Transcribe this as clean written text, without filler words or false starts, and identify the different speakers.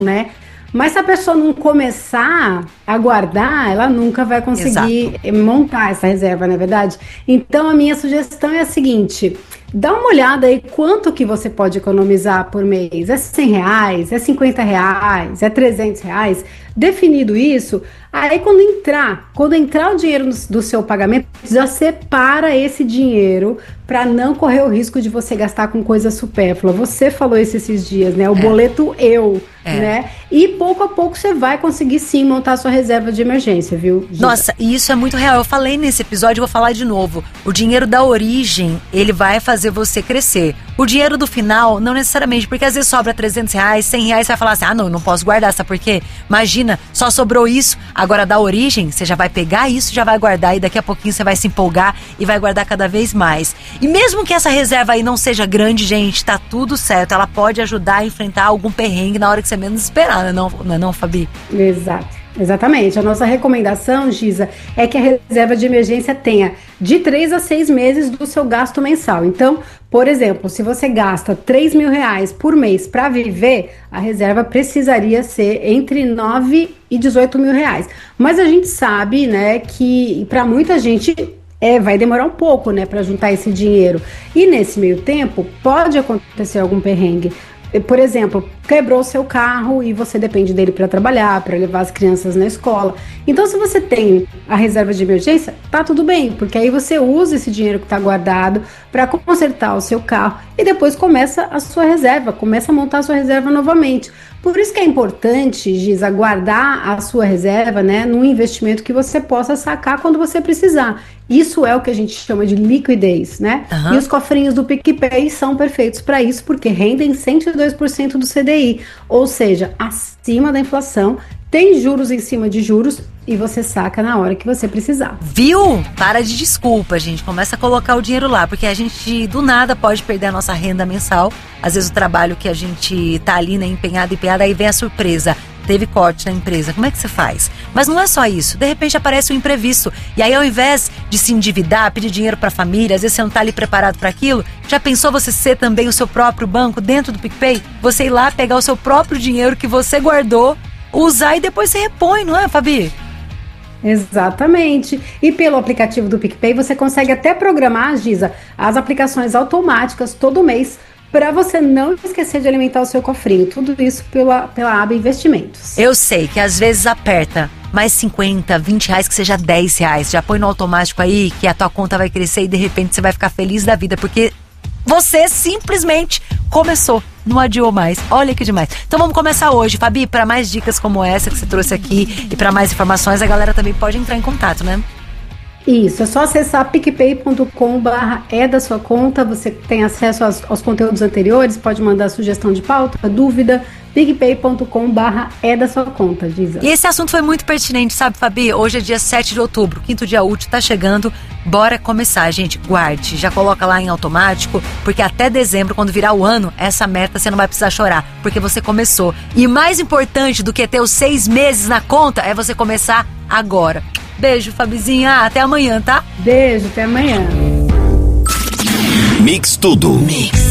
Speaker 1: né? Mas se a pessoa não começar a guardar, ela nunca vai conseguir montar essa reserva, não é verdade? Então a minha sugestão é a seguinte: dá uma olhada aí quanto que você pode economizar por mês. É R$100, é R$50, é R$300? Definido isso, aí quando entrar o dinheiro do seu pagamento, já separa esse dinheiro para não correr o risco de você gastar com coisa supérflua. Você falou isso esses dias, né? O boleto né? E pouco a pouco você vai conseguir sim montar a sua reserva de emergência, viu, Gita?
Speaker 2: Nossa, e isso é muito real. Eu falei nesse episódio, vou falar de novo. O dinheiro da origem, ele vai fazer você crescer. O dinheiro do final, não necessariamente, porque às vezes sobra R$300, R$100, você vai falar assim, não posso guardar, sabe por quê? Imagina, só sobrou isso, agora da origem, você já vai pegar isso, já vai guardar e daqui a pouquinho você vai se empolgar e vai guardar cada vez mais. E mesmo que essa reserva aí não seja grande, gente, tá tudo certo, ela pode ajudar a enfrentar algum perrengue na hora que você menos esperar, não é, Fabi?
Speaker 1: Exatamente. A nossa recomendação, Giza, é que a reserva de emergência tenha de 3 a 6 meses do seu gasto mensal. Então, por exemplo, se você gasta R$3.000 por mês para viver, a reserva precisaria ser entre R$9.000 e R$18.000. Mas a gente sabe, né, que para muita gente vai demorar um pouco, né, para juntar esse dinheiro. E nesse meio tempo, pode acontecer algum perrengue. Por exemplo, quebrou o seu carro e você depende dele para trabalhar, para levar as crianças na escola. Então, se você tem a reserva de emergência, tá tudo bem, porque aí você usa esse dinheiro que está guardado para consertar o seu carro e depois começa a sua reserva, começa a montar a sua reserva novamente. Por isso que é importante, Giza, guardar a sua reserva, né, num investimento que você possa sacar quando você precisar. Isso é o que a gente chama de liquidez, né? E os cofrinhos do PicPay são perfeitos para isso, porque rendem 102% do CDI, ou seja, acima da inflação, tem juros em cima de juros e você saca na hora que você precisar.
Speaker 2: Viu? Para de desculpa, gente. Começa a colocar o dinheiro lá, porque a gente do nada pode perder a nossa renda mensal. Às vezes o trabalho que a gente tá ali, né, empenhado, aí vem a surpresa. Teve corte na empresa, como é que você faz? Mas não é só isso, de repente aparece um imprevisto. E aí ao invés de se endividar, pedir dinheiro para a família, às vezes você não tá ali preparado para aquilo, já pensou você ser também o seu próprio banco dentro do PicPay? Você ir lá pegar o seu próprio dinheiro que você guardou, usar e depois você repõe, não é, Fabi?
Speaker 1: Exatamente. E pelo aplicativo do PicPay você consegue até programar, Giza, as aplicações automáticas todo mês para você não esquecer de alimentar o seu cofrinho. Tudo isso pela aba Investimentos.
Speaker 2: Eu sei que às vezes aperta mais 50, 20 reais, que seja 10 reais. Já põe no automático aí que a tua conta vai crescer e de repente você vai ficar feliz da vida, porque você simplesmente começou, não adiou mais. Olha que demais. Então vamos começar hoje, Fabi. Para mais dicas como essa que você trouxe aqui e para mais informações, a galera também pode entrar em contato, né?
Speaker 1: Isso, é só acessar picpay.com/da sua conta, você tem acesso aos conteúdos anteriores, pode mandar sugestão de pauta, dúvida, picpay.com/da sua conta, Giza.
Speaker 2: E esse assunto foi muito pertinente, sabe, Fabi? Hoje é dia 7 de outubro, quinto dia útil, tá chegando, bora começar, gente, guarde, já coloca lá em automático, porque até dezembro, quando virar o ano, essa meta você não vai precisar chorar, porque você começou. E mais importante do que ter os 6 meses na conta, é você começar agora. Beijo, Fabizinha. Até amanhã, tá?
Speaker 1: Beijo, até amanhã.
Speaker 3: Mix Tudo. Mix.